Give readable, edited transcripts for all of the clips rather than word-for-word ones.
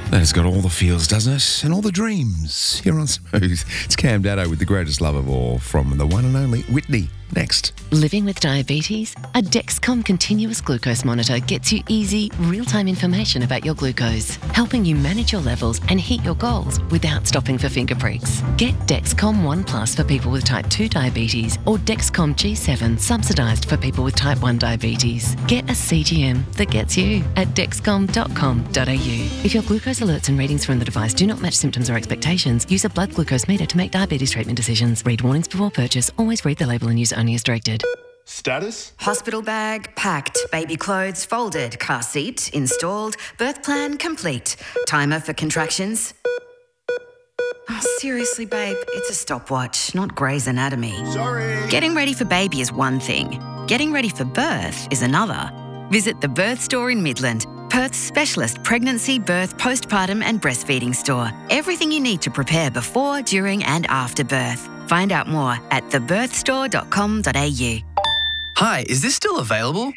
That has got all the feels, doesn't it? And all the dreams here on Smooth. It's Cam Daddo with the greatest love of all from the one and only Whitney. Next. Living with diabetes? A Dexcom continuous glucose monitor gets you easy, real-time information about your glucose, helping you manage your levels and hit your goals without stopping for finger pricks. Get Dexcom ONE Plus for people with type 2 diabetes or Dexcom G7 subsidised for people with type 1 diabetes. Get a CGM that gets you at dexcom.com.au. If your glucose alerts and readings from the device do not match symptoms or expectations, use a blood glucose meter to make diabetes treatment decisions. Read warnings before purchase. Always read the label and use only as directed. Status? Hospital bag packed, baby clothes folded, car seat installed, birth plan complete. Timer for contractions? Oh, seriously, babe, it's a stopwatch, not Grey's Anatomy. Sorry. Getting ready for baby is one thing. Getting ready for birth is another. Visit the Birth Store in Midland, Perth's specialist pregnancy, birth, postpartum and breastfeeding store. Everything you need to prepare before, during and after birth. Find out more at thebirthstore.com.au. Hi, is this still available?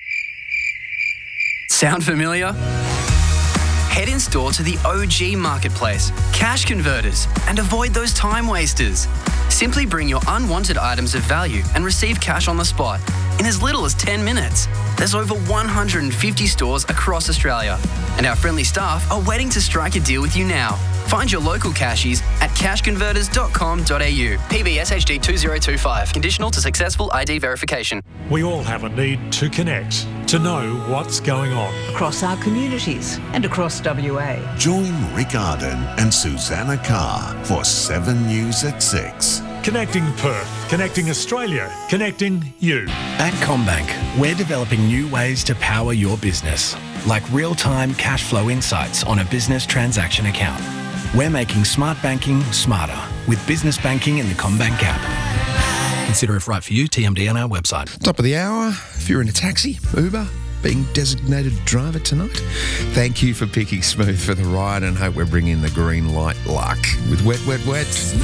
Sound familiar? Head in store to the OG Marketplace, Cash Converters, and avoid those time wasters. Simply bring your unwanted items of value and receive cash on the spot in as little as 10 minutes. There's over 150 stores across Australia, and our friendly staff are waiting to strike a deal with you now. Find your local cashies at cashconverters.com.au. PBS HD 2025. Conditional to successful ID verification. We all have a need to connect, to know what's going on. Across our communities and across WA. Join Rick Arden and Susanna Carr for 7 News at 6. Connecting Perth, connecting Australia, connecting you. At CommBank, we're developing new ways to power your business, like real-time cash flow insights on a business transaction account. We're making smart banking smarter with business banking in the CommBank app. Consider if right for you, TMD on our website. Top of the hour. If you're in a taxi, Uber, being designated driver tonight, thank you for picking Smooth for the ride and hope we're bringing the green light luck with Wet, Wet, Wet.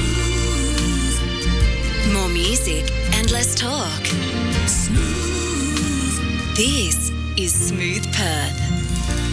More music and less talk. Smooth. This is Smooth Perth.